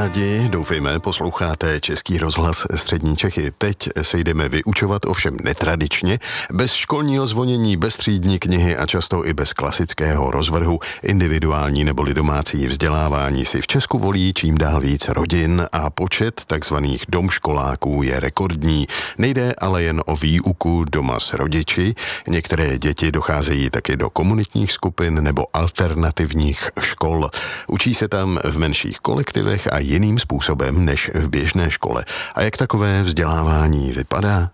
rádi, doufejme, posloucháte Český rozhlas Střední Čechy. Teď se jdeme vyučovat, ovšem netradičně, bez školního zvonění, bez třídní knihy a často i bez klasického rozvrhu. Individuální neboli domácí vzdělávání si v Česku volí čím dál víc rodin a počet takzvaných domškoláků je rekordní. Nejde ale jen o výuku doma s rodiči. Některé děti docházejí taky do komunitních skupin nebo alternativních škol. Učí se tam v menších kolektivech a jiným způsobem než v běžné škole. A jak takové vzdělávání vypadá?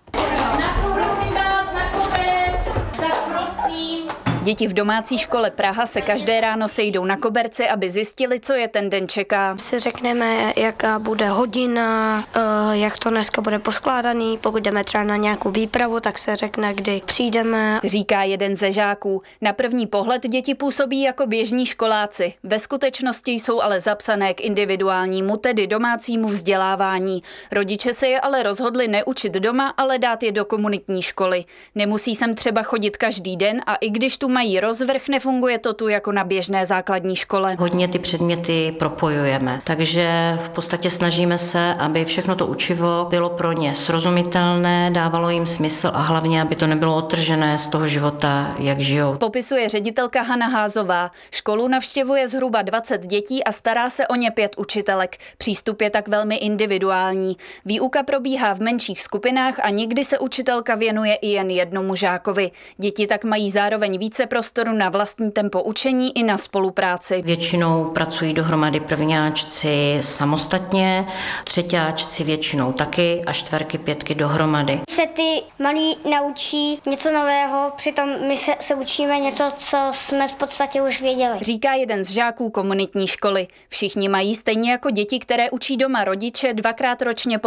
Děti v domácí škole Praha se každé ráno sejdou na koberci, aby zjistili, co je ten den čeká. Si řekneme, jaká bude hodina, jak to dneska bude poskládaný. Pokud jdeme třeba na nějakou výpravu, tak se řekne, kdy přijdeme. Říká jeden ze žáků. Na první pohled děti působí jako běžní školáci. Ve skutečnosti jsou ale zapsané k individuálnímu, tedy domácímu vzdělávání. Rodiče se je ale rozhodli neučit doma, ale dát je do komunitní školy. Nemusí sem třeba chodit každý den a i když tu mají rozvrh, nefunguje to tu jako na běžné základní škole. Hodně ty předměty propojujeme, takže v podstatě snažíme se, aby všechno to učivo bylo pro ně srozumitelné, dávalo jim smysl a hlavně, aby to nebylo odtržené z toho života, jak žijou. Popisuje ředitelka Hana Házová. Školu navštěvuje zhruba 20 dětí a stará se o ně 5 učitelek. Přístup je tak velmi individuální. Výuka probíhá v menších skupinách a někdy se učitelka věnuje i jen jednomu žákovi. Děti tak mají zároveň více prostoru na vlastní tempo učení i na spolupráci. Většinou pracují dohromady prvňáčci samostatně, třeťáčci většinou taky a čtverky, pětky dohromady. Se ty malí naučí něco nového, přitom my se učíme něco, co jsme v podstatě už věděli. Říká jeden z žáků komunitní školy. Všichni mají stejně jako děti, které učí doma rodiče 2krát ročně